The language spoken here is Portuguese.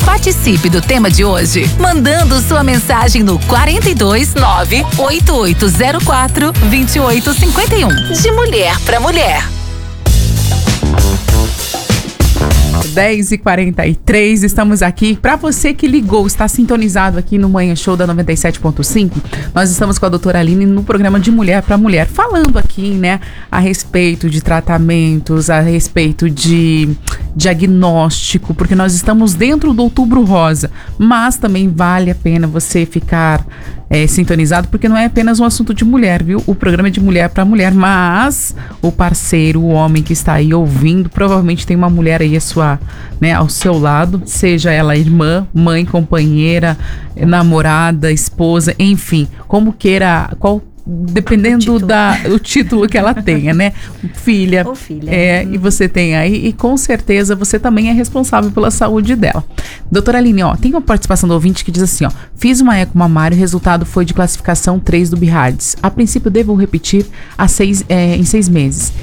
Participe do tema de hoje, mandando sua mensagem no 429-8804-2851. De mulher para mulher. 10h43, estamos aqui. Para você que ligou, está sintonizado aqui no Manhã Show da 97.5, nós estamos com a doutora Aline no programa de Mulher para Mulher, falando aqui, né, a respeito de tratamentos, a respeito de diagnóstico, porque nós estamos dentro do Outubro Rosa, mas também vale a pena você ficar sintonizado, porque não é apenas um assunto de mulher, viu? O programa é de mulher para mulher, mas o parceiro, o homem que está aí ouvindo, provavelmente tem uma mulher aí ao seu lado, seja ela irmã, mãe, companheira, namorada, esposa, enfim, como queira, dependendo do título que ela tenha, né? Filha. Ou filha. E você tem aí, e com certeza você também é responsável pela saúde dela. Doutora Aline, tem uma participação do ouvinte que diz assim, fiz uma eco mamário, o resultado foi de classificação 3 do BIRADS. A princípio devo repetir em 6 meses.